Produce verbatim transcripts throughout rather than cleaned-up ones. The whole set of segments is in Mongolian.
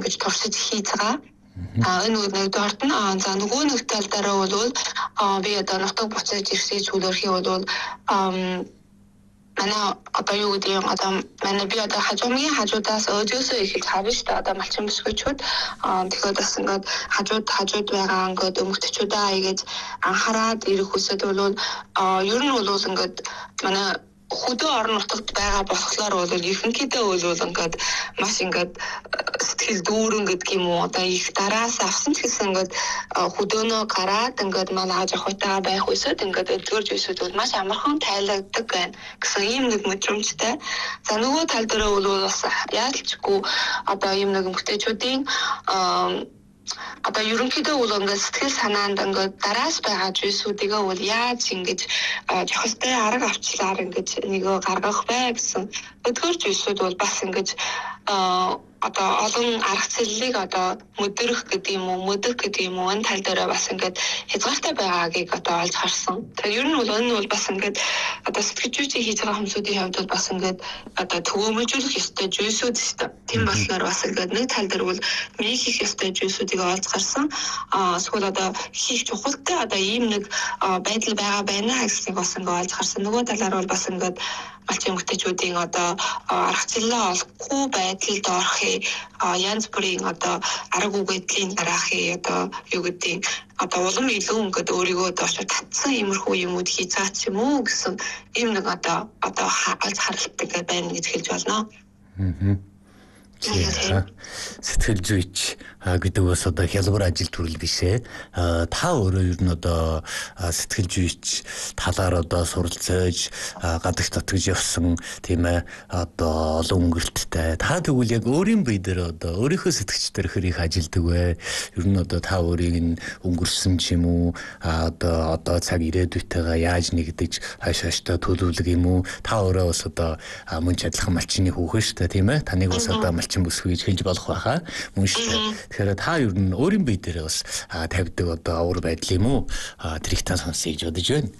ингэж туршиж хийж байгаа. А энэ нэг дорт нь за нөгөө нэг тал дараа бол би одоо нутаг буцаж ирсэж үлэрхий бол манай одоо юу гэдэг юм одоо манай би одоо хажуугийн хажуудаас өдөөсөө эхэлж харна шүү дээ одоо малчин бүсгүйчүүд тэгэхээр бас ингээд хажууд хажууд байгаа ингээд өмгтчүүдээ аягээд анхаарад ирэх хүсэд бол ер нь бол ингээд манай хөдөө орон нутагт байгаа болохоор бол ерөнхийдөө бол ингээд маш ингээд сэтгэл дүүрэн гэдэг юм уу одоо их дараас авсан ч гэсэн ингээд хөдөөнөө гараад ингээд манай аж ахуйтайгаа байх үсэд ингээд өдгөрж өсөд бол маш амархан тайлагддаг байна гэсэн ийм нэг мэдрэмжтэй. За нөгөө тал дээр бол бас яалтчгүй одоо ийм нэг эмгтээчүүдийн одоо ерөнхийдөө бол ингээд сэтгэл санаанд ингээд дараас байгаа зүйлсүүдийгээ бол яаж ингэж жохостой арга авчлаар ингэж нэгэ гаргах вэ гэсэн өдгөр зүйлсүүд бол бас ингэж одоо олон арга зэллийг одоо өдөрөх гэдэг юм уу мөдөх гэдэг юм уу энэ тал дээр бас ингээд хязгаартай байгаагийг одоо олж харсан. Тэгэхээр ер нь бол энэ бол бас ингээд одоо сэтгэжүүчийн хийж байгаа хүмүүсийн хувьд бол бас ингээд одоо төвөөмжүүлэх ёстой зүйлсүүд шүү дээ. Тийм болохоор бас ингээд нэг тал дээр бол миний хийх ёстой зүйлсүүдийг олж харсан. Аа эсвэл одоо хийх чухалтай одоо ийм нэг байдал байгаа байна гэснийг бас ингээд олж харсан. Нөгөө талаар бол бас ингээд малчин эмэгтэйчүүдийн одоо арга зэлээ олохгүй байдалд орохын янз бүрийн одоо арга үгэдлийн дараахын одоо юу гэдэг одоо улам илүү ингээд өөрийгөө доошо татсан иймэрхүү юмуд хийж байгаа ч юм уу гэсэн ийм нэг одоо одоо олж харалтдаг байна гэж хэлж болно. Аа. Сэтгэл зүйч гэдэг бас одоо хялбар ажил төрөл бишээ. Та өөрөө ер нь одоо сэтгэл зүйч талаар одоо суралцаж гадагш татгаж явсан тийм ээ одоо олон өнгөрттэй. Та тэгвэл яг өөрийн бие дээр одоо өөрийнхөө сэтгчдэр хэрэг ажилдаг вэ? Ер нь одоо та өөрийг нь өнгөрсөн ч юм уу одоо одоо цаг ирээдүйтэйгээ яаж нэгдэж хаш хаштай төлөвлөг юм уу? Та өөрөө бас одоо мөн ч адилхан малчины хүүхэн шүү дээ тийм ээ. Таныг бас одоо малчин бүсгүй гэж хэлж болох байхаа. Мөн шүү дээ. Тэгэхээр та ер нь өөрийн бие дээр бас тавьдаг одоо уур байдал юм уу? Тэрийг та сонсъё гэж бодож байна.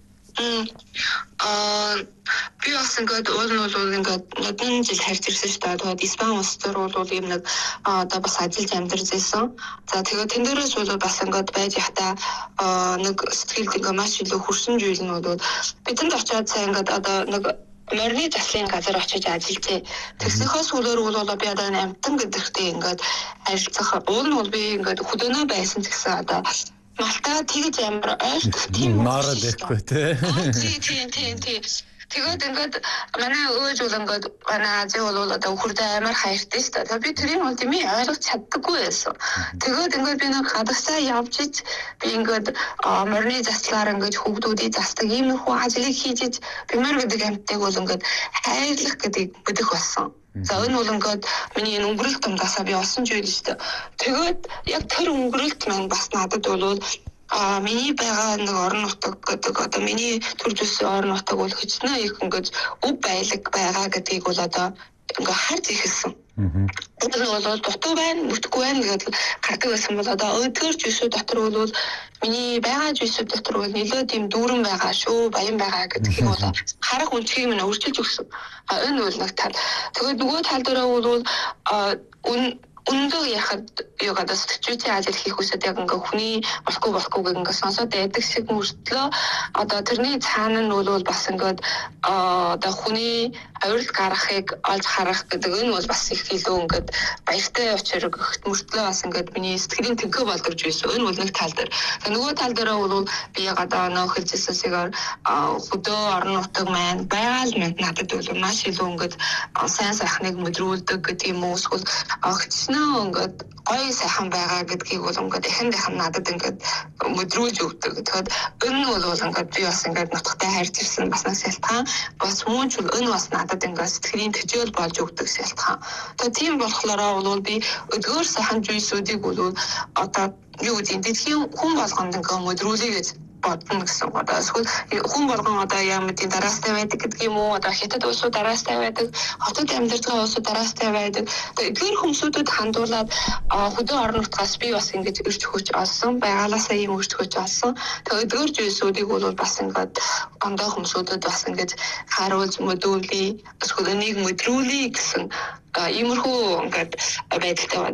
Аа би бас ингээд өөр нь бол ингээд нэгэн жил харж ирсэн шүү дээ. Тэгээд Испани улс дээр бол ийм нэг одоо бас ажиллаж амьдарч байсан. За тэгээд тэн дээрээс бол бас ингээд байж явахдаа нэг сэтгэлд ингээд маш илүү хүрсэн зүйл нь бол бидэнд очиод сайн ингээд одоо нэг морины заслын газар очиж ажиллажээ. Тэгснийхээс үлээр бол би одоо амтан гэдэгтэй ингээд ажиллах. Уул нь бол би ингээд хөдөөнөө байсан ч гэсэн одоо Малта тэгж амар ойртох тийм нороо дэхгүй те. Тийм тийм тийм. Тэгээд ингээд манай өөж бол ингээд манай ажиг бол одоо хурдан амар хайртай шүү дээ. Би тэрийг бол тийм ойлгож чаддаггүй байсан. Тэгээд ингээд би нэг гадагшаа явж ич би ингээд морины заслаар ингээд хүүхдүүдийг застдаг ийм их ажлыг хийж бимэр гэдэг амттайг бол ингээд хайрлах гэдэг мэдэх болсон. За энэ бол ингээд миний энэ өнгөрөлт тундасаа би олсон зүйл шүү дээ. Тэгээд яг тэр өнгөрөлт маань бас надад бол а миний байгаа нэг орон нутаг гэдэг одоо миний төрж өссөн орон нутаг бол хөчнөө их ингээд өв байлаг байгаа гэдгийг бол одоо ингээд харж ихэлсэн. Тэр нь бол дутуу байна, бүтггүй байна гэдэг гардаг байсан бол одоо өдгөр жишүү дотор бол миний байгаа жишүү дотор бол нэлээд тийм дүүрэн байгаа шүү, баян байгаа гэдгийг бол харах үнцгийг минь өөрчилж өгсөн. А энэ бол нэг тал. Тэгээд нөгөө тал дээр бол үн Үндөө яхад юу гадаг сэтгчүүдийн ажил хийх үсэд яг ингээ хүний болохгүй болохгүй гэх ингээ сонсоод байдаг шиг мөртлөө одоо тэрний цаана нь бол бас ингээд одоо хүний авирал гаргахыг олж харах гэдэг энэ бол бас их илүү ингээд баяртай учраг өгөхт мөртлөө бас ингээд миний сэтгэлийн тэнхээ болгож байсан. Энэ бол нэг тал дээр. Тэгээ нөгөө тал дээр бол би яг одоо нөх хэлжсэсээр хөдөө орон нутаг маань байгаа л мэд надад бол маш илүү ингээд сайн сайхныг мэдрүүлдэг гэдэг юм уу эсвэл огцно ингээд гоё сайхан байгаа гэдгийг бол ингээд эхэн дахин надад ингээд мэдрүүлж өгдөг. Тэгэхээр энэ бол ингээд би бас ингээд нутагтай харж ирсэн бас нэг шалтгаан бас мөн ч энэ бас надад ингээд сэтгэлийн төжөөл болж өгдөг шалтгаан. Тэгэхээр тийм болохоор бол би өдгөр сайхан зүйлсүүдийг бол одоо юу гэдэг дэлхийн хүн болгонд ингээд мэдрүүлээ гэж бодно гэсэн одоо эсвэл хүн болгон одоо ямар тийм дараастай байдаг гэдэг юм уу одоо хятад улсууд дараастай байдаг хотод амьдарч байгаа улсууд дараастай байдаг эдгээр хүмүүсүүдэд хандуулаад хөдөө орон нутгаас би бас ингэж өрч хөж олсон байгалаасаа ийм өрч хөж олсон тэгээд эдгээр зүйлсүүдийг бол бас ингээд ондоо хүмүүсүүдэд бас ингэж харуулж мөдүүлээ эсвэл энийг мэдрүүлээ гэсэн иймэрхүү ингээд байдалтай